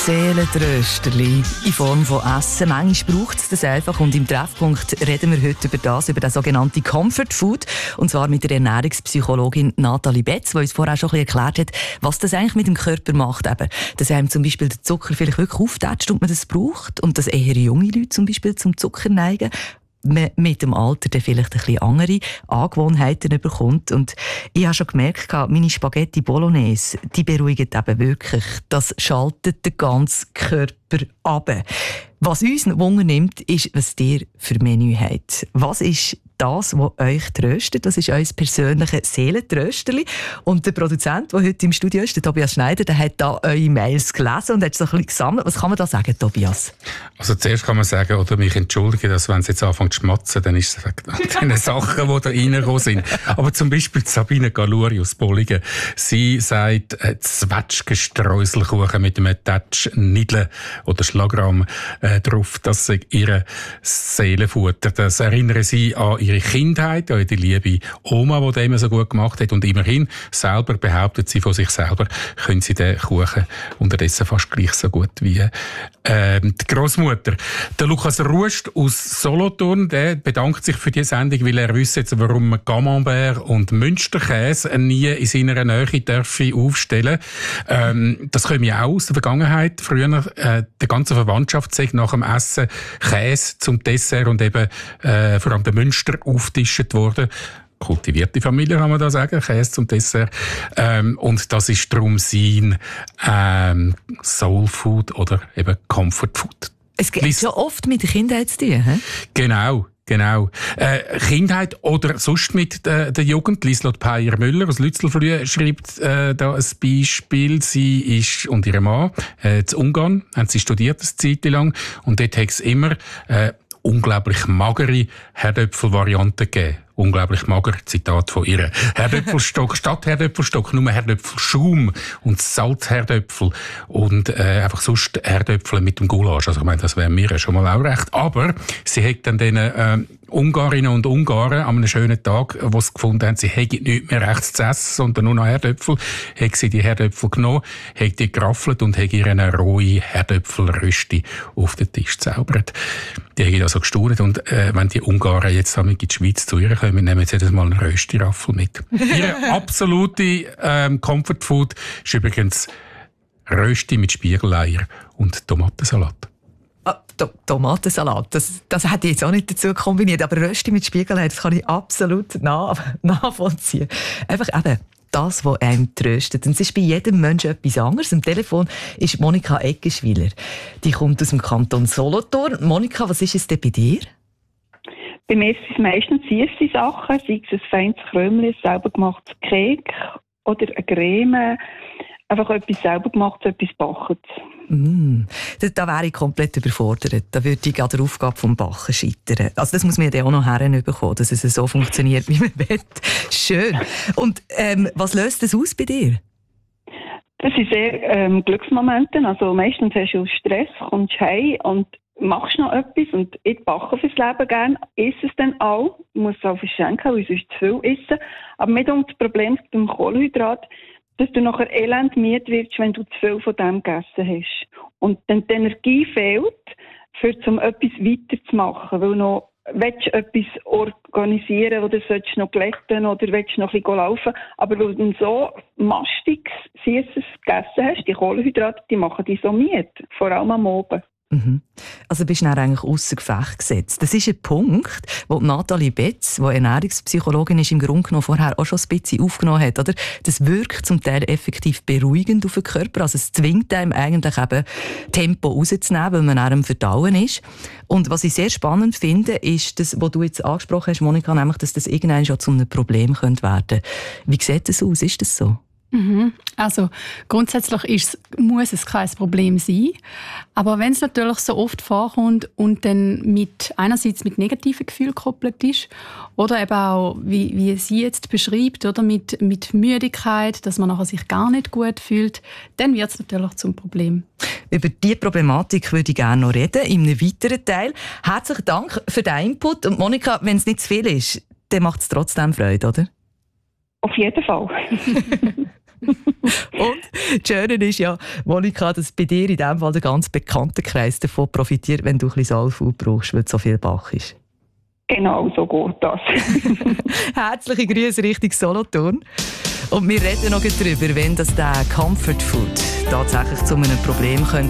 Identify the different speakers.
Speaker 1: Seelentrösterli in Form von Essen. Manchmal braucht es das einfach. Und im Treffpunkt reden wir heute über den sogenannten Comfort Food. Und zwar mit der Ernährungspsychologin Nathalie Betz, die uns vorher schon ein bisschen erklärt hat, was das eigentlich mit dem Körper macht. Eben, dass einem zum Beispiel der Zucker vielleicht wirklich auftätscht und man das braucht. Und dass eher junge Leute zum Beispiel zum Zucker neigen. Man mit dem Alter dann vielleicht ein bisschen andere Angewohnheiten bekommt. Und ich habe schon gemerkt, meine Spaghetti Bolognese, die beruhigen eben wirklich. Das schaltet den ganzen Körper ab. Was uns Wunder nimmt, ist, was ihr für Menü habt. Was ist das, was euch tröstet? Das ist euer persönliches Seelentrösterli. Und der Produzent, der heute im Studio ist, der Tobias Schneider, der hat da eure Mails gelesen und hat so ein bisschen gesammelt. Was kann man da sagen, Tobias?
Speaker 2: Also zuerst kann man sagen, oder mich entschuldigen, dass wenn es jetzt anfängt zu schmatzen, dann ist es die Sachen, die da reingekommen sind. Aber zum Beispiel Sabine Galuri aus Bolligen. Sie sagt, Zwetschgenstreuselkuchen mit einem Touch Nidle oder Schlagrahm drauf, das sei ihre Seelenfutter. Das erinnere sie an ihre Kindheit, an die liebe Oma, die das immer so gut gemacht hat. Und immerhin, selber behauptet sie von sich selber, können sie den Kuchen unterdessen fast gleich so gut wie die Grossmutter. Der Lukas Rust aus Solothurn, der bedankt sich für die Sendung, weil er wisse jetzt, warum man Camembert und Münsterkäse nie in seiner Nähe dürfen aufstellen. Das kommt ja auch aus der Vergangenheit. Früher der ganze Verwandtschaft sagt nach dem Essen Käse zum Dessert und eben vor allem der Münster aufgetischt worden. Kultivierte Familie, kann man da sagen, Käse zum Dessert. Und das ist darum sein Soul Food oder eben Comfort Food.
Speaker 1: Es gibt ja oft mit der Kindheit zu tun, he?
Speaker 2: Genau. Kindheit oder sonst mit der Jugend. Lieslott Peyer-Müller aus Lützelflüh schreibt da ein Beispiel. Sie ist und ihr Mann in Ungarn, haben sie studiert eine Zeit lang und dort hat es immer unglaublich magere Herdöpfel-Varianten gegeben. Unglaublich mager, Zitat von ihr. Herdöpfelstock statt Herdöpfelstock, nur Herdöpfelschaum und Salzherdöpfel und einfach sonst Herdöpfel mit dem Gulasch. Also ich meine, das wäre mir schon mal auch recht. Aber sie hat dann den Ungarinnen und Ungarn an einem schönen Tag, wo sie gefunden haben, sie hätten nichts mehr rechts zu essen, sondern nur noch Herdöpfel, hat sie die Herdöpfel genommen, hat die geraffelt und hat ihr eine rohe Herdöpfelrösti auf den Tisch gezaubert. Die haben also gestaunt und wenn die Ungarn jetzt in die Schweiz zu ihr kommen, wir nehmen jetzt jedes Mal einen Rösti-Raffel mit. Ihre absolute Comfort Food ist übrigens Rösti mit Spiegeleier und Tomatensalat.
Speaker 1: Tomatensalat, das hätte ich jetzt auch nicht dazu kombiniert, aber Rösti mit Spiegeleier, das kann ich absolut nachvollziehen. Einfach eben das, was einem tröstet. Und es ist bei jedem Menschen etwas anderes. Am Telefon ist Monika Eggenschwiler. Die kommt aus dem Kanton Solothurn. Monika, was ist es denn bei dir?
Speaker 3: Bei mir sind es meistens süße Sachen, sei es ein feines Krömchen, ein selber gemachtes Kek oder eine Creme. Einfach etwas selber gemacht, etwas gebacken.
Speaker 1: Da wäre ich komplett überfordert. Da würde ich an der Aufgabe vom Backen scheitern. Also das muss man ja auch noch herbekommen, dass es so funktioniert, wie man will. Schön. Und was löst das aus bei dir?
Speaker 3: Das sind sehr Glücksmomente. Also meistens hast du Stress, kommst heim und machst noch etwas. Und ich backe fürs Leben gerne, esse es dann auch. Ich muss es auch verschenken, weil ich sonst zu viel essen. Aber mitunter das Problem beim Kohlenhydrat, dass du nachher elendmüde wirst, wenn du zu viel von dem gegessen hast. Und dann die Energie fehlt, um etwas weiterzumachen. Weil noch willst du etwas organisieren oder sollst du noch glätten oder willst du noch ein bisschen laufen. Aber weil du so mastiges, süßes gegessen hast, die Kohlenhydrate, die machen dich so müde. Vor allem am Abend.
Speaker 1: Also bist du dann eigentlich ausser Gefecht gesetzt. Das ist ein Punkt, wo Nathalie Betz, die Ernährungspsychologin ist, im Grunde genommen vorher auch schon ein bisschen aufgenommen hat. Oder? Das wirkt zum Teil effektiv beruhigend auf den Körper. Also es zwingt einem eigentlich eben Tempo rauszunehmen, weil man am Verdauen ist. Und was ich sehr spannend finde, ist das, was du jetzt angesprochen hast, Monika, nämlich, dass das irgendwann schon zu einem Problem werden könnte. Wie sieht das aus? Ist das so?
Speaker 4: Also grundsätzlich muss es kein Problem sein. Aber wenn es natürlich so oft vorkommt und dann einerseits mit negativen Gefühlen gekoppelt ist oder eben auch, wie sie jetzt beschreibt, oder mit Müdigkeit, dass man nachher sich gar nicht gut fühlt, dann wird es natürlich zum Problem.
Speaker 1: Über diese Problematik würde ich gerne noch reden, in einem weiteren Teil. Herzlichen Dank für den Input. Und Monika, wenn es nicht zu viel ist, dann macht es trotzdem Freude, oder?
Speaker 3: Auf jeden Fall.
Speaker 1: Und das Schöne ist ja, Monika, dass bei dir in diesem Fall der ganz bekannte Kreis davon profitiert, wenn du ein bisschen Soulfood brauchst, weil so viel Bach ist.
Speaker 3: Genau, so geht das.
Speaker 1: Herzliche Grüße Richtung Solothurn. Und wir reden noch darüber, wenn das der Comfort Food tatsächlich zu einem Problem könnte